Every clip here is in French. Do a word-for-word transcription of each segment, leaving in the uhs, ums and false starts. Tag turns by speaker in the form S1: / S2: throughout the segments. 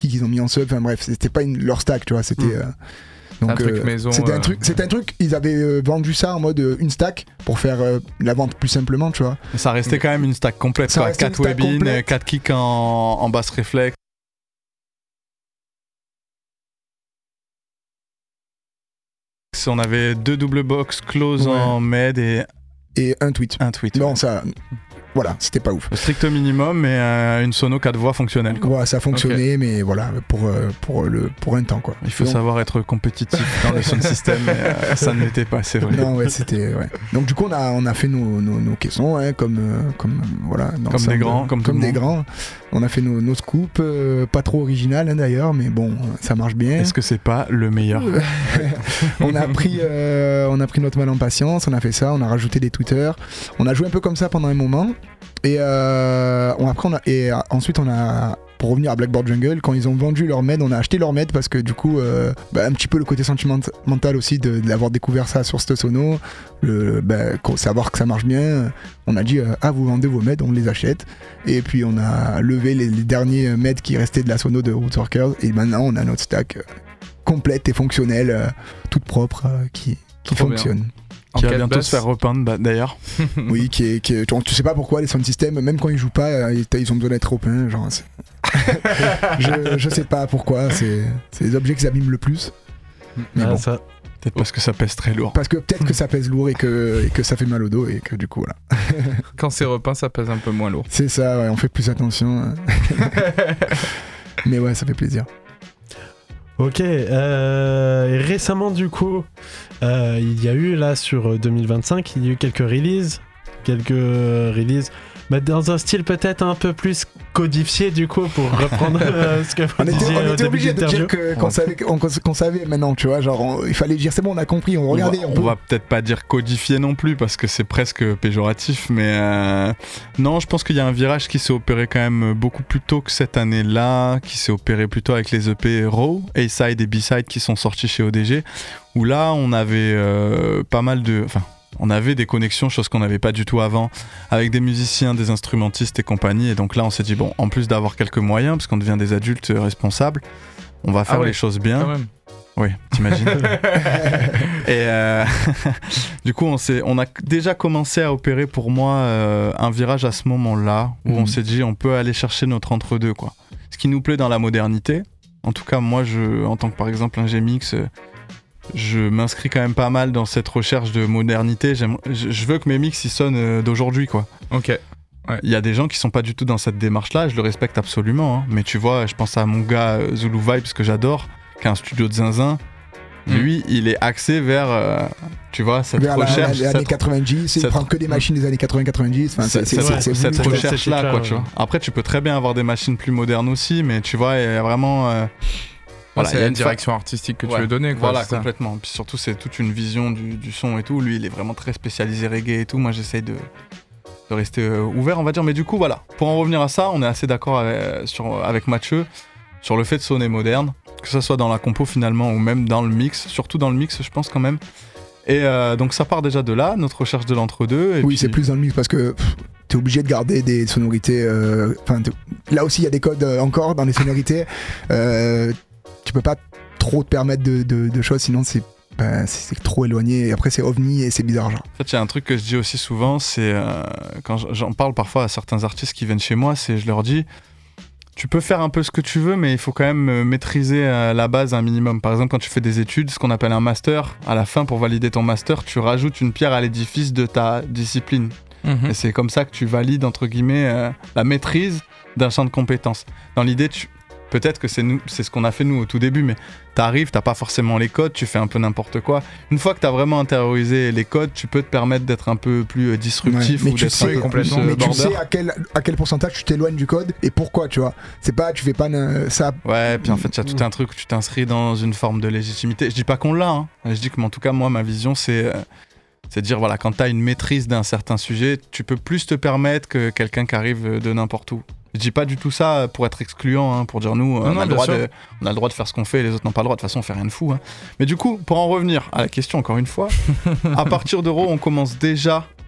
S1: qu'ils ont mis en sub. Enfin bref, c'était pas une, leur stack, tu vois. C'était.
S2: Mmh.
S1: Euh, donc,
S2: un truc
S1: euh,
S2: maison.
S1: C'était
S2: euh...
S1: un truc. C'était un truc. Ils avaient euh, vendu ça en mode euh, une stack pour faire euh, la vente plus simplement, tu vois.
S3: Mais ça restait quand même une stack complète.
S1: Ça
S3: quoi.
S1: restait
S3: quatre
S1: une stack
S3: web-in,
S1: complète.
S3: quatre kicks en, en basse réflexe. On avait deux double box close
S1: Ouais.
S3: en med et
S1: Et un tweet.
S3: un tweet.
S1: Non,
S3: ouais.
S1: ça. Voilà, c'était pas ouf.
S3: Le strict minimum, mais euh, une sono quatre voix fonctionnelle. Quoi.
S1: Ouais, ça fonctionnait, mais voilà, pour, euh, pour, le, pour un temps, quoi.
S3: Il faut
S1: Donc,
S3: savoir être compétitif dans le sound system, et euh, ça ne l'était pas, c'est vrai.
S1: Non, ouais, c'était. Ouais. Donc, du coup, on a, on a fait nos, nos, nos caissons, hein, comme, euh, comme, euh, voilà, dans
S3: Comme
S1: ça,
S3: des grands, comme tout le
S1: des
S3: monde.
S1: grands. On a fait nos, nos scoops, euh, pas trop original hein, d'ailleurs, mais bon, ça marche bien.
S3: Est-ce que c'est pas le meilleur?
S1: on, a pris, euh, on a pris notre mal en patience, on a fait ça, on a rajouté des tweeters. On a joué un peu comme ça pendant un moment. Et, euh, on, après on a, et euh, ensuite on a, pour revenir à Blackboard Jungle, quand ils ont vendu leur med, on a acheté leur med parce que du coup euh, bah, un petit peu le côté sentimental aussi de, de l'avoir découvert ça sur cette sono, le, bah, savoir que ça marche bien, on a dit euh, ah vous vendez vos med, on les achète. Et puis on a levé les, les derniers med qui restaient de la sono de Rootsworkers et maintenant on a notre stack euh, complète et fonctionnelle, euh, toute propre, euh, qui, qui
S2: Trop
S1: fonctionne.
S3: Qui va
S2: quatre
S3: bientôt
S2: basses.
S3: se faire repeindre bah, d'ailleurs.
S1: Oui, qui est, qui est- tu, tu sais pas pourquoi les sound systems, même quand ils jouent pas, euh, ils, ils ont besoin d'être repeints. Genre, c'est- je, je sais pas pourquoi, c'est, c'est les objets qui abîment le plus. Mais
S4: Ah,
S1: bon,
S4: ça.
S3: Peut-être parce que ça pèse très lourd.
S1: parce que peut-être que ça pèse lourd et que, et que ça fait mal au dos et que du coup voilà.
S2: Quand c'est repeint, ça pèse un peu moins lourd.
S1: C'est ça, ouais, on fait plus attention. hein. Mais ouais, ça fait plaisir.
S4: Ok, euh, et récemment du coup, euh, il y a eu là sur deux mille vingt-cinq, il y a eu quelques releases, quelques releases, mais dans un style peut-être un peu plus codifié du coup pour reprendre euh, ce que vous
S1: On était,
S4: disiez
S1: on
S4: au
S1: était
S4: début
S1: obligé de
S4: d'interview.
S1: dire que, qu'on,
S3: Ouais.
S1: savait, qu'on, qu'on savait maintenant, tu vois, genre on- il fallait dire c'est bon, on a compris, on
S3: On
S1: regardait.
S3: va,
S1: on
S3: on
S1: peut-
S3: va peut-être pas dire codifié non plus parce que c'est presque péjoratif, mais euh, non, je pense qu'il y a un virage qui s'est opéré quand même beaucoup plus tôt que cette année-là, qui s'est opéré plutôt avec les E P Raw, A-Side et B-Side qui sont sortis chez O D G, où là on avait euh, pas mal de... Enfin, on avait des connexions, chose qu'on n'avait pas du tout avant, avec des musiciens, des instrumentistes et compagnie, et donc là on s'est dit, bon, en plus d'avoir quelques moyens, parce qu'on devient des adultes responsables, on va faire
S2: Ah ouais,
S3: les choses bien.
S2: Quand même.
S3: Oui, t'imagines. Et euh, du coup, on, s'est, on a déjà commencé à opérer pour moi euh, un virage à ce moment-là où
S1: Mhm.
S3: on s'est dit on peut aller chercher notre entre-deux, quoi. Ce qui nous plaît dans la modernité. En tout cas, moi, je, en tant que par exemple un G M X, euh, je m'inscris quand même pas mal dans cette recherche de modernité. J'aime, je, je veux que mes mix ils sonnent euh, d'aujourd'hui, quoi.
S2: Ok.
S3: Il y a des gens qui sont pas du tout dans cette démarche-là, je le respecte absolument. Hein. Mais tu vois, je pense à mon gars euh, Zulu Vibes que j'adore, qui a un studio de zinzin.
S2: Mm.
S3: Lui, il est axé vers, euh, tu vois, cette
S1: Vers la-
S3: recherche,
S1: les années
S3: cette,
S1: quatre-vingt-dix, il
S3: cette-
S1: prend que des machines des années quatre-vingts quatre-vingt-dix. Enfin,
S3: cette,
S1: c'est,
S3: cette-
S1: c'est,
S4: ouais,
S1: c'est
S3: cette
S1: voulu,
S4: c'est-
S1: quoi.
S4: c'est
S3: recherche-là,
S4: clair,
S3: quoi,
S4: ouais.
S3: tu vois. Après, tu peux très bien avoir des machines plus modernes aussi, mais tu vois, il y a vraiment... euh,
S2: Voilà,
S3: il
S2: c'est
S3: y a
S2: la
S3: une fa-
S2: direction artistique que
S3: Ouais,
S2: tu veux donner, quoi.
S3: Voilà,
S2: c'est ça.
S3: complètement. Puis surtout, c'est toute une vision du, du son et tout. Lui, il est vraiment très spécialisé reggae et tout. Moi, j'essaye de, de rester euh, ouvert, on va dire. Mais du coup, voilà. Pour en revenir à ça, on est assez d'accord avec, sur, avec Mathieu sur le fait de sonner moderne, que ce soit dans la compo finalement ou même dans le mix. Surtout dans le mix, je pense quand même. Et euh, donc, ça part déjà de là, notre recherche de l'entre-deux. Et
S1: Oui,
S3: puis-
S1: c'est plus dans le mix parce que pff, t'es obligé de garder des sonorités. euh, Enfin, t'es- là aussi, il y a des codes euh, encore dans les sonorités. Euh, tu peux pas trop te permettre de, de- de choses, sinon c'est, ben, c'est, c'est trop éloigné. Et après, c'est ovni et c'est bizarre, genre.
S3: En fait, il y a un truc que je dis aussi souvent, c'est euh, quand j'en parle parfois à certains artistes qui viennent chez moi, c'est je leur dis, tu peux faire un peu ce que tu veux, mais il faut quand même euh, maîtriser euh, la base un minimum. Par exemple, quand tu fais des études, ce qu'on appelle un master, à la fin, pour valider ton master, tu rajoutes une pierre à l'édifice de ta discipline.
S2: Mhm.
S3: Et c'est comme ça que tu valides, entre guillemets, euh, la maîtrise d'un champ de compétences. Dans l'idée, tu... peut-être que c'est, nous, c'est ce qu'on a fait nous au tout début, mais t'arrives, t'as pas forcément les codes, tu fais un peu n'importe quoi. Une fois que t'as vraiment intériorisé les codes, tu peux te permettre d'être un peu plus euh, disruptif
S1: Ouais, mais
S3: ou
S1: tu
S3: d'être
S1: sais,
S3: un peu plus
S2: complètement,
S3: euh,
S1: mais tu
S3: border.
S1: sais à quel, à quel pourcentage tu t'éloignes du code et pourquoi, tu vois. C'est pas, tu fais pas euh, ça.
S3: Ouais, puis en fait, il y a tout un truc où tu t'inscris dans une forme de légitimité. Je dis pas qu'on l'a, hein. Je dis que, mais en tout cas, moi, ma vision, c'est, euh, c'est de dire, voilà, quand t'as une maîtrise d'un certain sujet, tu peux plus te permettre que quelqu'un qui arrive de n'importe où. Je dis pas du tout ça pour être excluant, hein, pour dire nous,
S2: Non,
S3: on,
S2: non,
S3: a le
S2: bien
S3: droit
S2: sûr.
S3: de, on a le droit de faire ce qu'on fait et les autres n'ont pas le droit. De toute façon, on fait rien de fou. Hein. Mais du coup, pour en revenir à la question, encore une fois, à partir d'Euro, on commence déjà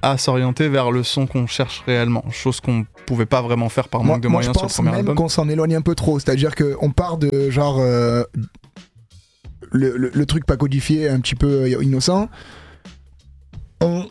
S3: à s'orienter vers le son qu'on cherche réellement, chose qu'on pouvait pas vraiment faire par
S1: moi,
S3: manque de
S1: moi,
S3: moyens
S1: je
S3: sur le
S1: pense
S3: premier
S1: même
S3: album.
S1: qu'on s'en éloigne un peu trop, c'est-à-dire qu'on part de genre euh, le, le, le truc pas codifié, un petit peu innocent. On,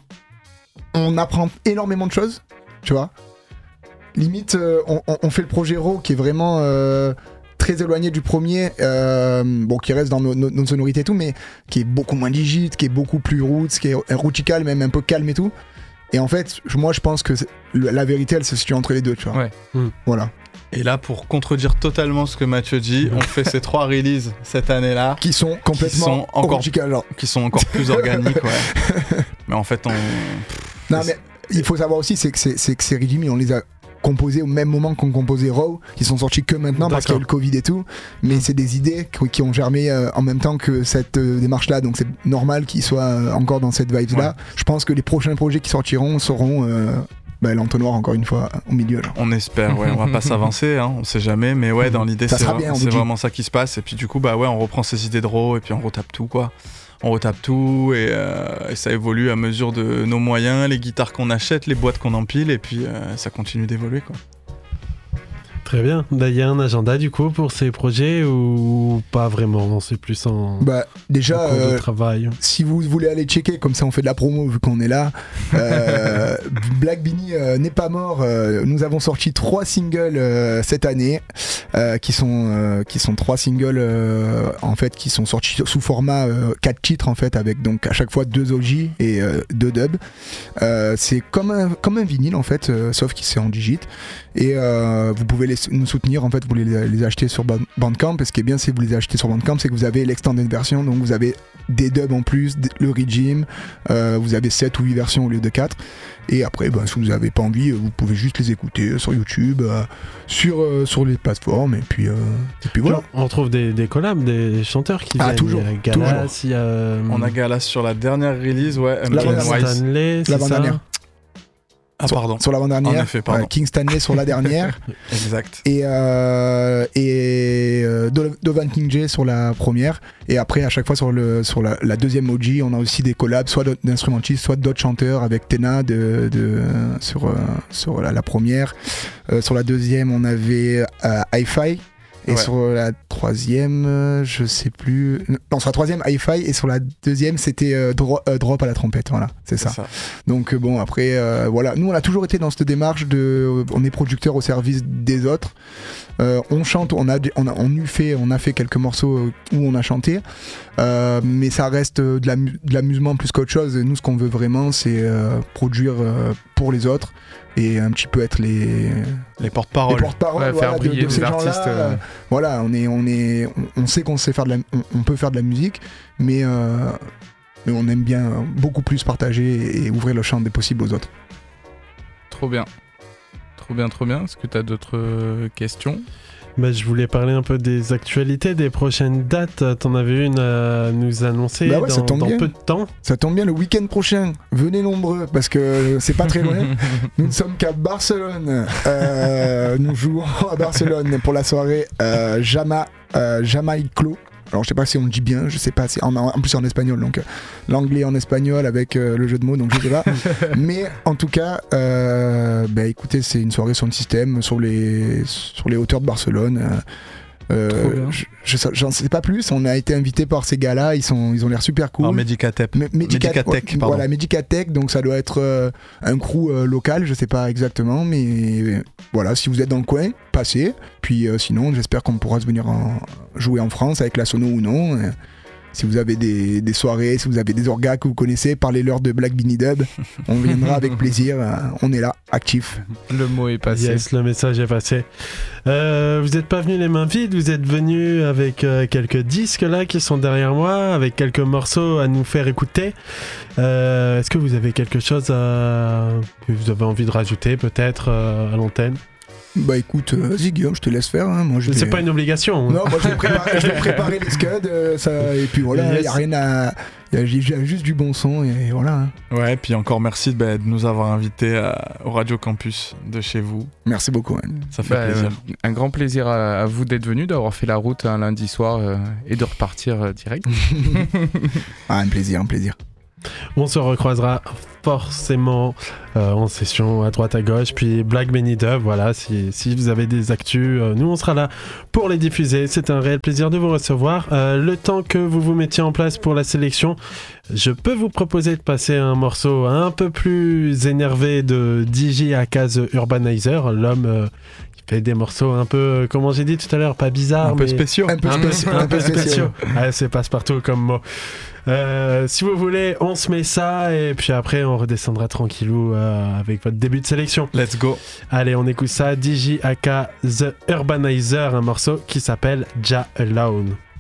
S1: on apprend énormément de choses, tu vois. Limite, euh, on, on fait le projet Raw qui est vraiment euh, très éloigné du premier, euh, bon, qui reste dans nos, nos, nos sonorités et tout, mais qui est beaucoup moins digit, qui est beaucoup plus roots, qui est routical, même un peu calme et tout. Et en fait, moi je pense que la vérité elle se situe entre les deux, tu vois.
S2: Ouais.
S4: Mm.
S1: Voilà.
S3: Et là, pour contredire totalement ce que Mathieu dit, on fait ces trois releases cette année-là,
S1: Qui sont complètement
S3: Qui sont encore-
S1: routical, genre.
S3: qui sont encore plus organiques, ouais. Mais en fait, on...
S1: Non mais il faut savoir aussi, c'est que, c'est, c'est que ces régimes, on les a composés au même moment qu'on composait Raw, qui sont sortis que maintenant parce qu'il y a eu le Covid et tout, mais c'est des idées qui, qui ont germé euh, en même temps que cette euh, démarche-là, donc c'est normal qu'ils soient euh, encore dans cette vibe-là.
S3: Ouais.
S1: Je pense que les prochains projets qui sortiront seront euh, bah, l'entonnoir encore une fois au milieu. Genre.
S3: On espère, ouais, on va pas s'avancer, hein, on sait jamais, mais ouais, dans l'idée,
S1: Ça
S3: c'est,
S1: sera
S3: vra-
S1: bien, on
S3: c'est
S1: vous dit.
S3: vraiment ça qui se passe. Et puis du coup, bah ouais, on reprend ces idées de Raw et puis on retape tout, quoi. On retape tout et, euh, et ça évolue à mesure de nos moyens, les guitares qu'on achète, les boîtes qu'on empile, et puis euh, ça continue d'évoluer, quoi.
S4: Très bien. Bah, il y a un agenda du coup pour ces projets ou pas vraiment? C'est plus en,
S1: Bah, déjà,
S4: en cours de
S1: euh,
S4: travail.
S1: si vous voulez aller checker, comme ça on fait de la promo vu qu'on est là, euh, Black Beanie euh, n'est pas mort. Euh, nous avons sorti trois singles euh, cette année, euh, qui sont euh, qui sont trois singles euh, en fait qui sont sortis sous format euh, quatre titres en fait, avec donc à chaque fois deux O G et euh, deux dubs. Euh, c'est comme un comme un vinyle en fait, euh, sauf qu'il c'est en digit. Et euh, vous pouvez les, nous soutenir en fait, vous les, les acheter sur Bandcamp. Et ce qui est bien, c'est que vous les achetez sur Bandcamp, c'est que vous avez l'extended version, donc vous avez des dubs en plus, le regime, euh, vous avez sept ou huit versions au lieu de quatre. Et après, bah, si vous n'avez pas envie, vous pouvez juste les écouter sur YouTube, euh, sur, euh, sur les plateformes, et puis, euh, et puis voilà.
S4: Genre, on trouve des, des collabs, des chanteurs qui
S1: Ah,
S4: viennent.
S1: toujours,
S4: Il y a Galas,
S1: toujours.
S4: il y a euh,
S3: On a Galas sur la dernière release, ouais,
S1: La
S3: King
S1: dernière.
S3: Wise.
S4: Stanley, c'est ça
S1: L'avant-dernière.
S3: Ah, pardon.
S1: Sur l'avant-dernière,
S3: En effet, pardon.
S1: euh, King Stanley sur la dernière,
S3: Exact.
S1: et, euh, et euh, Do- Dovan King J sur la première. Et après, à chaque fois sur, le, sur la, la deuxième O G, on a aussi des collabs, soit d'instrumentistes, soit d'autres chanteurs, avec Tena de, de, sur, euh, sur la, la première. Euh, sur la deuxième, on avait euh, Hi-Fi. Et
S3: Ouais.
S1: sur la troisième, euh, je sais plus. Non, sur la troisième, Hi-Fi. Et sur la deuxième, c'était euh, dro- euh, Drop à la trompette. Voilà, c'est ça.
S3: C'est ça.
S1: Donc euh, bon, après, euh, voilà. Nous, on a toujours été dans cette démarche de. On est producteur au service des autres. Euh, on chante, on a, on a, on a fait, on a fait quelques morceaux où on a chanté, euh, mais ça reste de, la, de l'amusement plus qu'autre chose. Et nous, ce qu'on veut vraiment, c'est euh, produire euh, pour les autres et un petit peu être les,
S3: Les
S1: les
S3: porte-paroles.
S1: porte-paroles,
S2: Ouais,
S1: voilà,
S2: faire
S1: de-
S2: briller
S1: de, ces
S2: les
S1: gens-là.
S2: artistes, euh.
S1: Voilà, on est, on est, on, on sait qu'on sait faire de la, on, on peut faire de la musique, mais, euh, mais on aime bien beaucoup plus partager et, et ouvrir le champ des possibles aux autres.
S2: Trop bien. Trop bien, trop bien. Est-ce que tu as d'autres euh, questions?
S4: Bah, je voulais parler un peu des actualités, des prochaines dates. T'en avais une à nous annoncer
S1: Bah ouais, ça
S4: dans,
S1: tombe
S4: dans
S1: bien.
S4: peu de temps.
S1: Ça tombe bien, le week-end prochain, venez nombreux, parce que c'est pas très loin. Nous ne sommes qu'à Barcelone. Euh, nous jouons à Barcelone pour la soirée euh, Jama, euh, Jamaiclo. Alors je sais pas si on le dit bien, je sais pas, c'est en, en plus c'est en espagnol, donc euh, l'anglais en espagnol avec euh, le jeu de mots, donc je sais pas. Mais en tout cas, euh, bah écoutez, c'est une soirée sur le système, sur les, sur les hauteurs de Barcelone. Euh,
S2: Trop bien.
S1: je, je, j'en sais pas plus, on a été invité par ces gars-là, ils, sont, ils ont l'air super cool.
S3: En Medicatep.
S1: Me- Medica-
S3: Medicatech,
S1: ouais,
S3: pardon.
S1: Voilà, Medicatech, donc ça doit être euh, un crew euh, local, je sais pas exactement, mais euh, voilà, si vous êtes dans le coin, passez. Puis euh, sinon, j'espère qu'on pourra se venir en- jouer en France avec la sono ou non. Euh, si vous avez des, des soirées, si vous avez des orgas que vous connaissez, parlez-leur de Black Beanie Dub. On viendra avec plaisir. euh, on est là, actif.
S2: Le mot est passé.
S4: Yes, le message est passé. Euh, vous n'êtes pas venus les mains vides, vous êtes venus avec euh, quelques disques là qui sont derrière moi, avec quelques morceaux à nous faire écouter. Euh, est-ce que vous avez quelque chose à... que vous avez envie de rajouter peut-être euh, à l'antenne?
S1: Bah écoute, euh, vas-y Guillaume, je te laisse faire. hein. Moi, je
S4: C'est
S1: vais-
S4: pas une obligation. hein.
S1: Non, moi je vais préparer, je vais préparer les scuds, euh, ça, et puis voilà, il
S4: Yes.
S1: n'y a rien à. Il y a ju- juste du bon son, et voilà. hein.
S3: Ouais, puis encore merci bah, de nous avoir invités à- au Radio Campus de chez vous.
S1: Merci beaucoup. hein.
S3: Ça fait
S2: Bah,
S3: plaisir.
S2: euh, un grand plaisir à, à vous d'être venus, d'avoir fait la route un lundi soir euh, et de repartir euh, direct.
S1: Ah, un plaisir, un plaisir.
S4: On se recroisera forcément euh, en session à droite à gauche, puis Black Benny Dub, voilà, si, si vous avez des actus, euh, nous on sera là pour les diffuser. C'est un réel plaisir de vous recevoir. Euh, le temps que vous vous mettiez en place pour la sélection, je peux vous proposer de passer un morceau un peu plus énervé de D J aka The Urbanizer, l'homme euh, qui fait des morceaux un peu, euh, comment j'ai dit tout à l'heure, pas bizarres,
S3: Un peu
S4: mais
S3: spéciaux.
S1: Un peu
S4: un,
S1: spécial.
S4: un peu spéciaux. Ouais, c'est passe-partout comme mot. Euh, si vous voulez, on se met ça et puis après on redescendra tranquillou euh, avec votre début de sélection.
S3: Let's go.
S4: Allez, on écoute ça. D J aka The Urbanizer, un morceau qui s'appelle Ja Alone.